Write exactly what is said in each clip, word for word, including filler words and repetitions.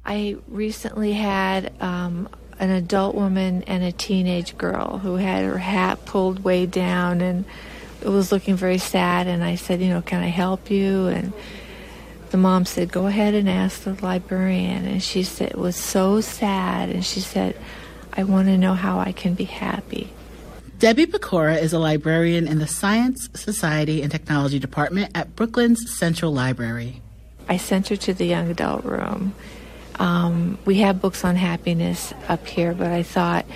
I recently had um, an adult woman and a teenage girl who had her hat pulled way down and was looking very sad. And I said, you know, can I help you? And the mom said, go ahead and ask the librarian. And she said, it was so sad. And she said, I want to know how I can be happy. Debbie Pecora is a librarian in the Science, Society, and Technology Department at Brooklyn's Central Library. I sent her to the young adult room. Um, we have books on happiness up here, but I thought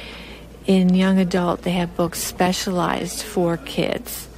in young adult they have books specialized for kids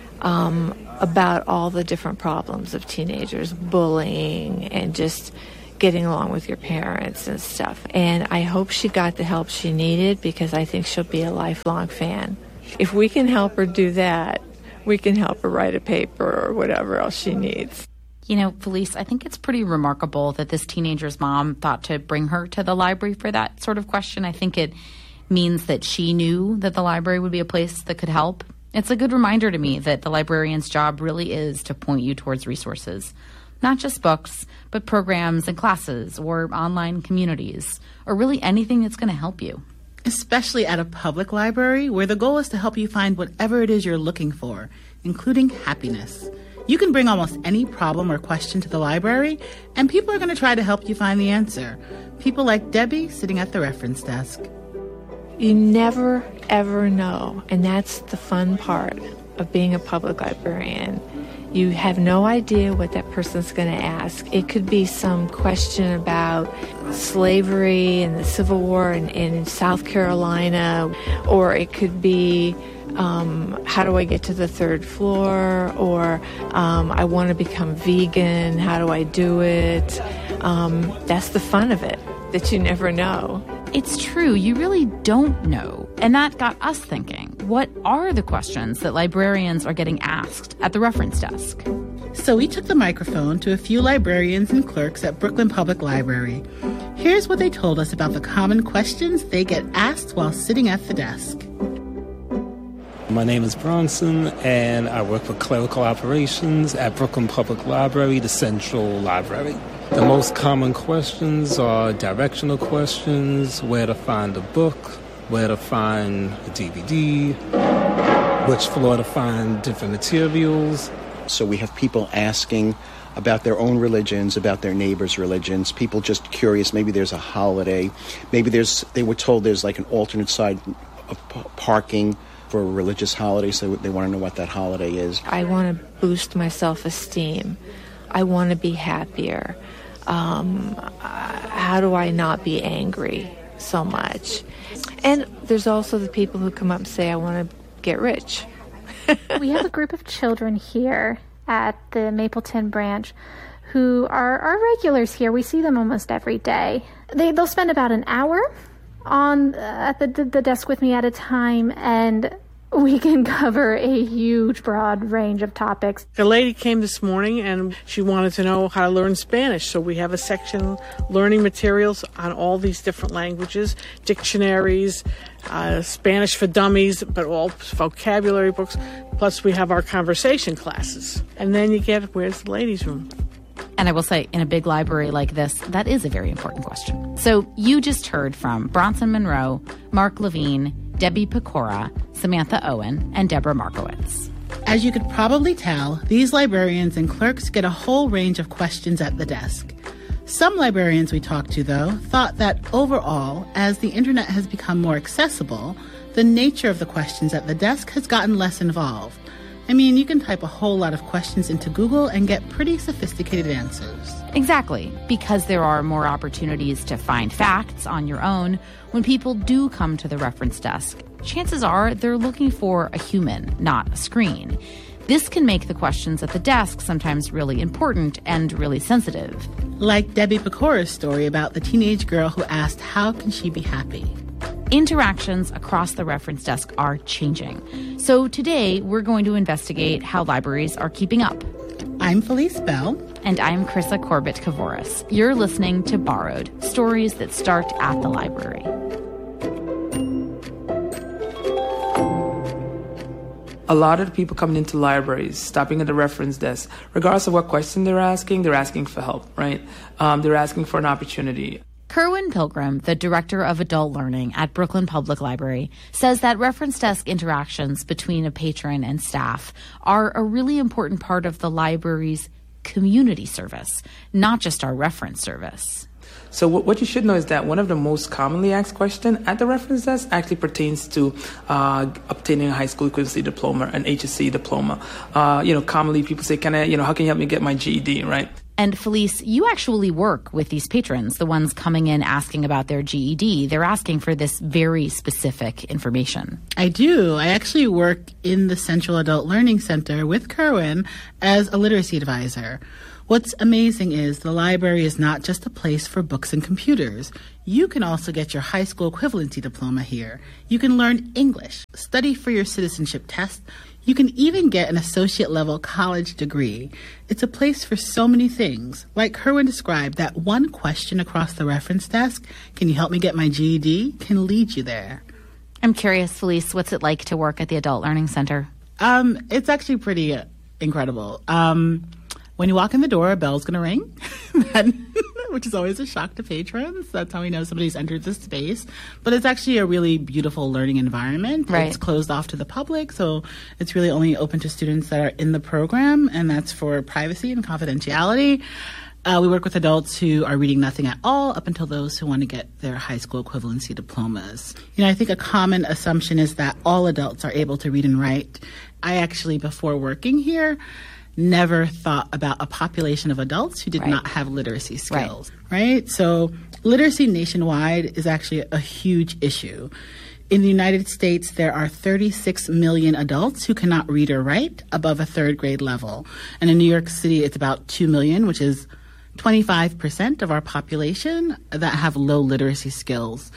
um, about all the different problems of teenagers, bullying, and just getting along with your parents and stuff. And I hope she got the help she needed because I think she'll be a lifelong fan. If we can help her do that, we can help her write a paper or whatever else she needs. You know, Felice, I think it's pretty remarkable that this teenager's mom thought to bring her to the library for that sort of question. I think it means that she knew that the library would be a place that could help. It's a good reminder to me that the librarian's job really is to point you towards resources. Not just books, but programs and classes or online communities, or really anything that's going to help you. Especially at a public library, where the goal is to help you find whatever it is you're looking for, including happiness. You can bring almost any problem or question to the library, and people are going to try to help you find the answer. People like Debbie sitting at the reference desk. You never, ever know, and that's the fun part of being a public librarian. You have no idea what that person's going to ask. It could be some question about slavery and the Civil War in, in South Carolina, or it could be um, how do I get to the third floor, or um, I want to become vegan, how do I do it? Um, that's the fun of it, that you never know. It's true, you really don't know. And that got us thinking, what are the questions that librarians are getting asked at the reference desk? So we took the microphone to a few librarians and clerks at Brooklyn Public Library. Here's what they told us about the common questions they get asked while sitting at the desk. My name is Bronson, and I work for clerical operations at Brooklyn Public Library, the Central Library. The most common questions are directional questions, where to find a book, where to find a D V D, which floor to find different materials. So we have people asking about their own religions, about their neighbors' religions, people just curious, maybe there's a holiday, maybe there's, they were told there's like an alternate side of p- parking for a religious holiday, so they want to know what that holiday is. I want to boost my self-esteem. I want to be happier. Um, how do I not be angry so much? And there's also the people who come up and say, I want to get rich. We have a group of children here at the Mapleton branch who are, are regulars here. We see them almost every day. They, they'll spend about an hour on uh, at the, the desk with me at a time, and we can cover a huge, broad range of topics. A lady came this morning and she wanted to know how to learn Spanish. So we have a section learning materials on all these different languages, dictionaries, uh, Spanish for dummies, but all vocabulary books. Plus we have our conversation classes. And then you get, where's the ladies' room? And I will say, in a big library like this, that is a very important question. So you just heard from Bronson Monroe, Mark Levine, Debbie Pecora, Samantha Owen, and Deborah Markowitz. As you could probably tell, these librarians and clerks get a whole range of questions at the desk. Some librarians we talked to, though, thought that overall, as the internet has become more accessible, the nature of the questions at the desk has gotten less involved. I mean, you can type a whole lot of questions into Google and get pretty sophisticated answers. Exactly, because there are more opportunities to find facts on your own. When people do come to the reference desk, chances are they're looking for a human, not a screen. This can make the questions at the desk sometimes really important and really sensitive. Like Debbie Pecora's story about the teenage girl who asked, how can she be happy? Interactions across the reference desk are changing. So today, we're going to investigate how libraries are keeping up. I'm Felice Bell. And I'm Krista Corbett-Kavoris. You're listening to Borrowed, stories that start at the library. A lot of the people coming into libraries, stopping at the reference desk, regardless of what question they're asking, they're asking for help, right? Um, they're asking for an opportunity. Kerwin Pilgrim, the director of adult learning at Brooklyn Public Library, says that reference desk interactions between a patron and staff are a really important part of the library's community service, not just our reference service. So what, what you should know is that one of the most commonly asked questions at the reference desk actually pertains to uh, obtaining a high school equivalency diploma, an H S C diploma. Uh, you know, commonly people say, "Can I? You know, how can you help me get my G E D?" Right? And Felice, you actually work with these patrons, the ones coming in asking about their G E D. They're asking for this very specific information. I do. I actually work in the Central Adult Learning Center with Kerwin as a literacy advisor. What's amazing is the library is not just a place for books and computers. You can also get your high school equivalency diploma here. You can learn English, study for your citizenship test. You can even get an associate level college degree. It's a place for so many things. Like Kerwin described, that one question across the reference desk, "Can you help me get my G E D?" can lead you there. I'm curious, Felice, what's it like to work at the Adult Learning Center? Um, it's actually pretty uh, incredible. Um, When you walk in the door, a bell's going to ring, which is always a shock to patrons. That's how we know somebody's entered the space. But it's actually a really beautiful learning environment. Right. It's closed off to the public, so it's really only open to students that are in the program, and that's for privacy and confidentiality. Uh, we work with adults who are reading nothing at all up until those who want to get their high school equivalency diplomas. You know, I think a common assumption is that all adults are able to read and write. I actually, before working here, never thought about a population of adults who did right. not have literacy skills, right. right? So literacy nationwide is actually a huge issue. In the United States, there are thirty-six million adults who cannot read or write above a third grade level. And in New York City, it's about two million, which is twenty-five percent of our population that have low literacy skills.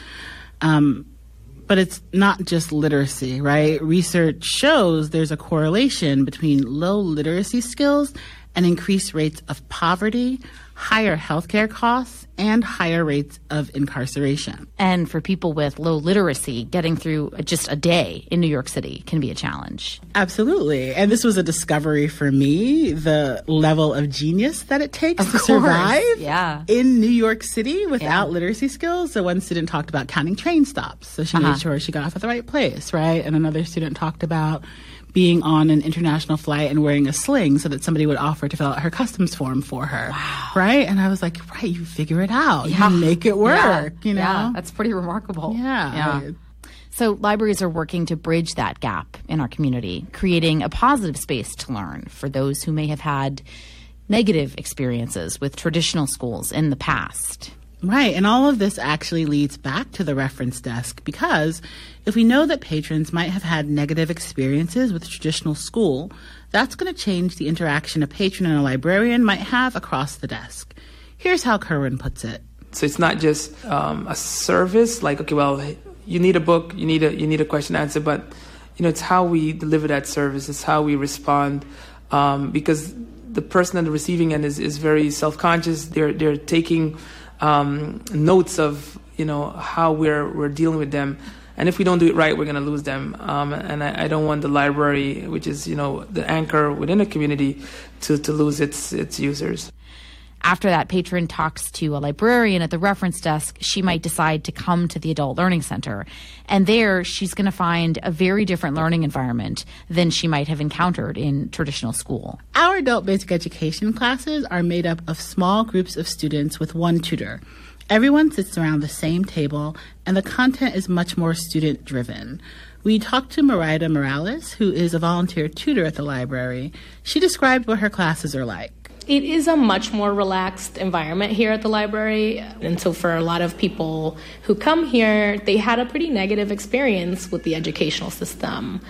Um, But it's not just literacy, right? Research shows there's a correlation between low literacy skills and increased rates of poverty, higher healthcare costs, and higher rates of incarceration. And for people with low literacy, getting through just a day in New York City can be a challenge. Absolutely. And this was a discovery for me, the level of genius that it takes of to course. survive yeah. in New York City without yeah. literacy skills. So one student talked about counting train stops. So she uh-huh. made sure she got off at the right place, right? And another student talked about being on an international flight and wearing a sling so that somebody would offer to fill out her customs form for her. Wow. Right? And I was like, right, you figure it out. Yeah. You make it work, yeah. you know? Yeah, that's pretty remarkable. Yeah. yeah. So libraries are working to bridge that gap in our community, creating a positive space to learn for those who may have had negative experiences with traditional schools in the past. Right, and all of this actually leads back to the reference desk, because if we know that patrons might have had negative experiences with traditional school, that's going to change the interaction a patron and a librarian might have across the desk. Here's how Kerwin puts it. So it's not just um, a service, like, okay, well, you need a book, you need a you need a question answer, but you know, it's how we deliver that service, it's how we respond, um, because the person at the receiving end is, is very self-conscious. They're they're taking Um, notes of, you know, how we're we're dealing with them, and if we don't do it right, we're going to lose them. Um, and I, I don't want the library, which is, you know, the anchor within a community, to to lose its its users. After that patron talks to a librarian at the reference desk, she might decide to come to the Adult Learning Center. And there, she's going to find a very different learning environment than she might have encountered in traditional school. Our adult basic education classes are made up of small groups of students with one tutor. Everyone sits around the same table, and the content is much more student-driven. We talked to Maraida Morales, who is a volunteer tutor at the library. She described what her classes are like. It is a much more relaxed environment here at the library. And so for a lot of people who come here, they had a pretty negative experience with the educational system.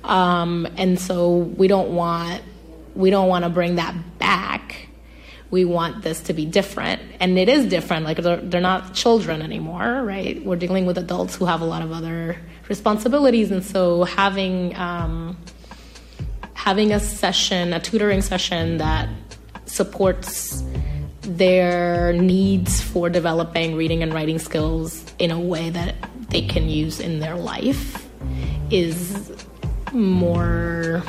Um, and so we don't want we don't want to bring that back. We want this to be different. And it is different. Like, they're, they're not children anymore, right? We're dealing with adults who have a lot of other responsibilities. And so having um, having a session, a tutoring session that supports their needs for developing reading and writing skills in a way that they can use in their life is more,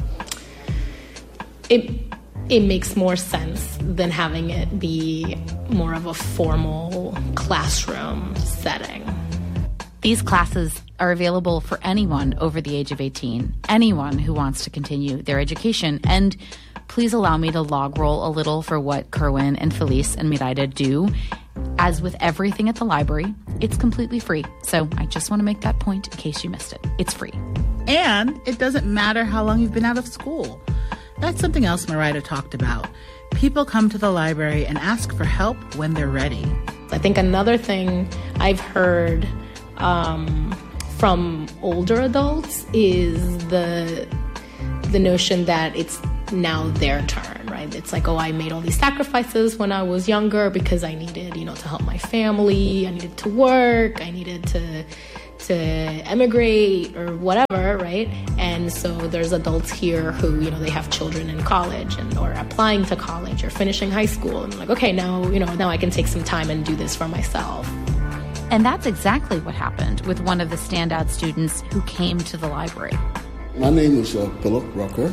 it, it makes more sense than having it be more of a formal classroom setting. These classes are available for anyone over the age of eighteen, anyone who wants to continue their education. And please allow me to log roll a little for what Kerwin and Felice and Miraida do. As with everything at the library, it's completely free. So I just want to make that point in case you missed it. It's free. And it doesn't matter how long you've been out of school. That's something else Miraida talked about. People come to the library and ask for help when they're ready. I think another thing I've heard um, from older adults is the the notion that it's now their turn, right? It's like, oh, I made all these sacrifices when I was younger because I needed, you know, to help my family. I needed to work. I needed to to emigrate or whatever, right? And so there's adults here who, you know, they have children in college and or applying to college or finishing high school. And like, okay, now, you know, now I can take some time and do this for myself. And that's exactly what happened with one of the standout students who came to the library. My name is uh, Philip Rucker.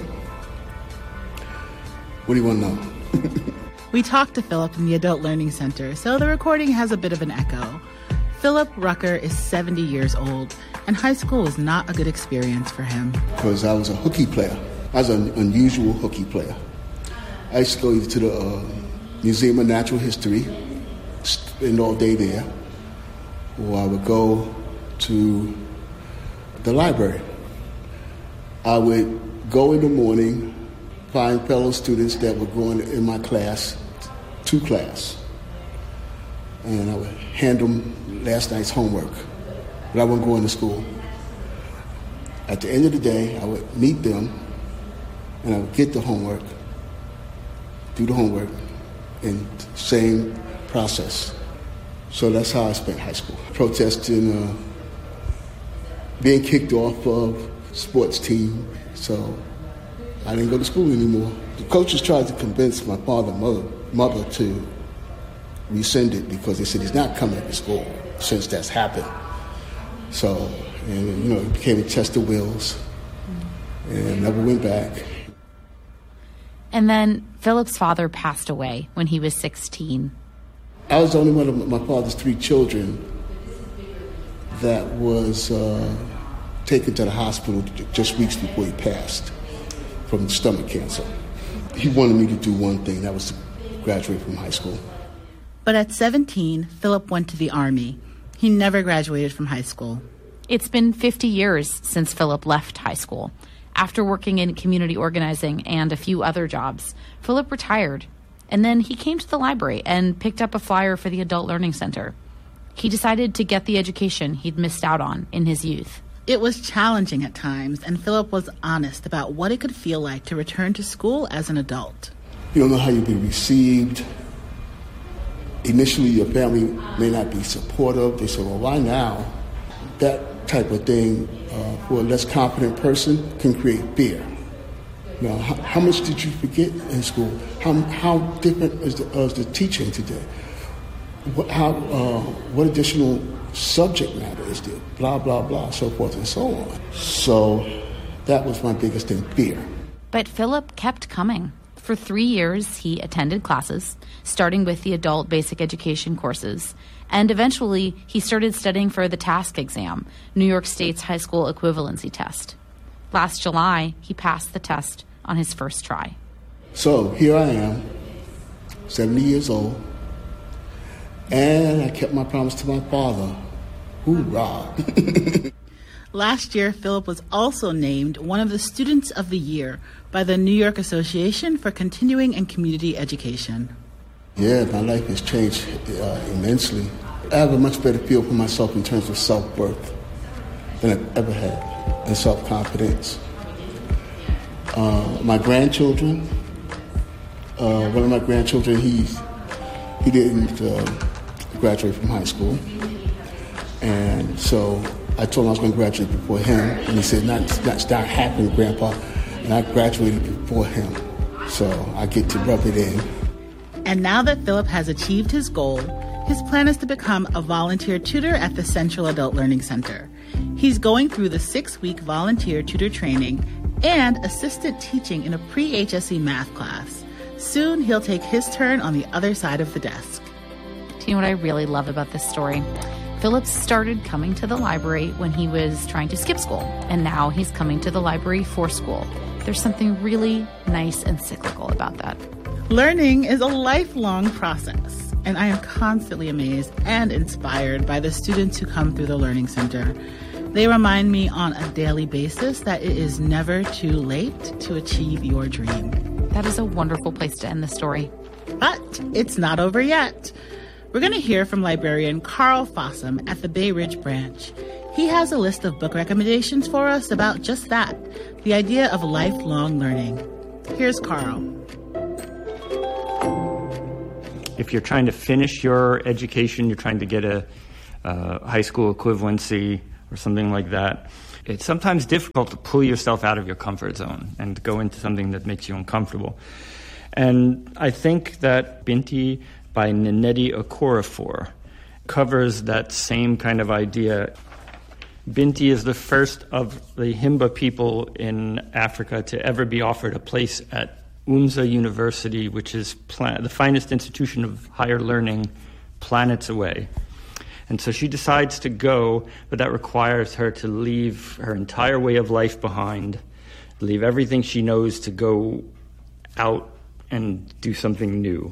What do you want to know? We talked to Philip in the Adult Learning Center, so the recording has a bit of an echo. Philip Rucker is seventy years old, and high school was not a good experience for him. Because I was a hooky player. I was an unusual hooky player. I used to go either to the uh, Museum of Natural History, spend all day there, or I would go to the library. I would go in the morning, find fellow students that were going in my class to class, and I would hand them last night's homework, but I wouldn't go into school. At the end of the day, I would meet them, and I would get the homework, do the homework, and same process. So that's how I spent high school. Protesting, uh, being kicked off of sports team, so I didn't go to school anymore. The coaches tried to convince my father and mother, mother to rescind it because they said he's not coming to school since that's happened. So, and you know, it became a test of wills, and never went back. And then Philip's father passed away when he was sixteen. I was the only one of my father's three children that was uh, taken to the hospital just weeks before he passed from stomach cancer. He wanted me to do one thing, that was to graduate from high school. But at seventeen, Philip went to the Army. He never graduated from high school. It's been fifty years since Philip left high school. After working in community organizing and a few other jobs, Philip retired. And then he came to the library and picked up a flyer for the Adult Learning Center. He decided to get the education he'd missed out on in his youth. It was challenging at times, and Philip was honest about what it could feel like to return to school as an adult. You don't know how you'll be received. Initially, your family may not be supportive. They say, well, why now? That type of thing, uh, for a less confident person, can create fear. Now, how, how much did you forget in school? How how different is the, uh, is the teaching today? What, how, uh, what additional subject matter is there? Blah, blah, blah, so forth and so on. So that was my biggest thing, fear. But Philip kept coming. For three years, he attended classes, starting with the adult basic education courses. And eventually, he started studying for the TASC exam, New York State's high school equivalency test. Last July, he passed the test on his first try. So here I am, seventy years old, and I kept my promise to my father. Hoorah! Last year, Philip was also named one of the Students of the Year by the New York Association for Continuing and Community Education. Yeah, my life has changed uh, immensely. I have a much better feel for myself in terms of self-worth than I've ever had, and self-confidence. Uh, my grandchildren, uh, one of my grandchildren, he's, he didn't uh, graduate from high school. And so I told him I was going to graduate before him. And he said, not, that's not happening, Grandpa. And I graduated before him. So I get to rub it in. And now that Philip has achieved his goal, his plan is to become a volunteer tutor at the Central Adult Learning Center. He He's going through the six-week volunteer tutor training and assistant teaching in a pre-H S E math class. Soon, he'll take his turn on the other side of the desk. Do you know what I really love about this story? Philip started coming to the library when he was trying to skip school, and now he's coming to the library for school. There's something really nice and cyclical about that. Learning is a lifelong process, and I am constantly amazed and inspired by the students who come through the Learning Center. They remind me on a daily basis that it is never too late to achieve your dream. That is a wonderful place to end the story. But it's not over yet. We're going to hear from librarian Carl Fossum at the Bay Ridge branch. He has a list of book recommendations for us about just that, the idea of lifelong learning. Here's Carl. If you're trying to finish your education, you're trying to get a uh, high school equivalency or something like that, it's sometimes difficult to pull yourself out of your comfort zone and go into something that makes you uncomfortable. And I think that Binti by Nnedi Okorafor covers that same kind of idea. Binti is the first of the Himba people in Africa to ever be offered a place at UNZA University, which is plan- the finest institution of higher learning planets away. And so she decides to go, but that requires her to leave her entire way of life behind, leave everything she knows to go out and do something new.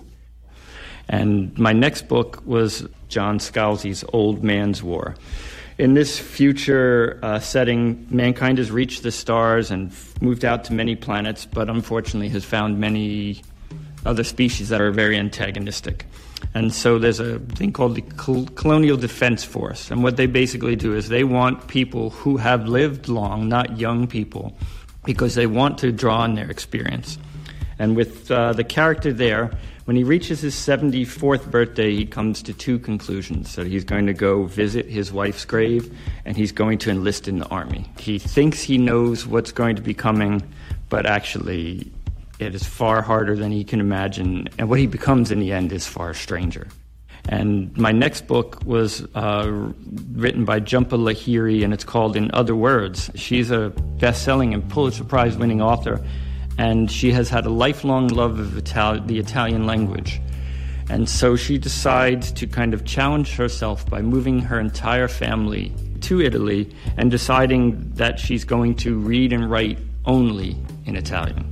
And my next book was John Scalzi's Old Man's War. In this future uh, setting, mankind has reached the stars and f- moved out to many planets, but unfortunately has found many other species that are very antagonistic. And so there's a thing called the Col- Colonial Defense Force. And what they basically do is they want people who have lived long, not young people, because they want to draw on their experience. And with uh, the character there, when he reaches his seventy-fourth birthday, he comes to two conclusions. That he's going to go visit his wife's grave, and he's going to enlist in the army. He thinks he knows what's going to be coming, but actually it is far harder than he can imagine. And what he becomes in the end is far stranger. And my next book was uh, written by Jhumpa Lahiri, and it's called In Other Words. She's a best-selling and Pulitzer Prize-winning author, and she has had a lifelong love of Itali- the Italian language. And so she decides to kind of challenge herself by moving her entire family to Italy and deciding that she's going to read and write only in Italian.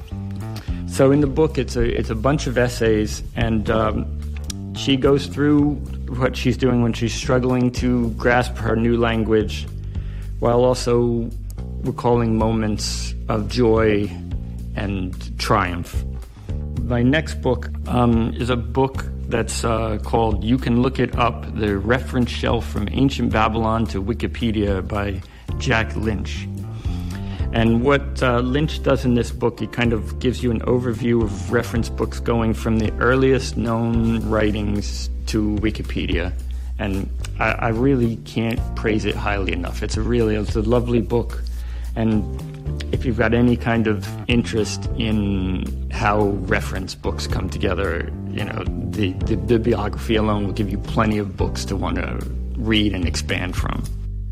So in the book, it's a, it's a bunch of essays, and um, she goes through what she's doing when she's struggling to grasp her new language, while also recalling moments of joy and triumph. My next book um, is a book that's uh, called You Can Look It Up, The Reference Shelf from Ancient Babylon to Wikipedia by Jack Lynch. And what uh, Lynch does in this book, he kind of gives you an overview of reference books going from the earliest known writings to Wikipedia. And I, I really can't praise it highly enough. It's a really, it's a lovely book. And if you've got any kind of interest in how reference books come together, you know, the, the bibliography alone will give you plenty of books to want to read and expand from.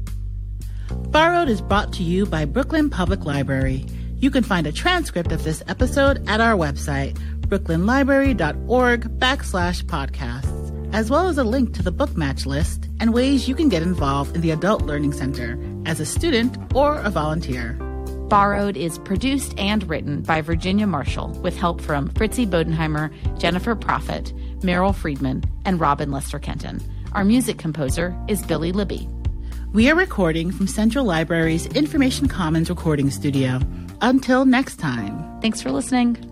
Borrowed is brought to you by Brooklyn Public Library. You can find a transcript of this episode at our website, brooklynlibrary.org backslash podcasts, as well as a link to the book match list and ways you can get involved in the Adult Learning Center as a student or a volunteer. Borrowed is produced and written by Virginia Marshall with help from Fritzi Bodenheimer, Jennifer Prophet, Meryl Friedman, and Robin Lester Kenton. Our music composer is Billy Libby. We are recording from Central Library's Information Commons recording studio. Until next time. Thanks for listening.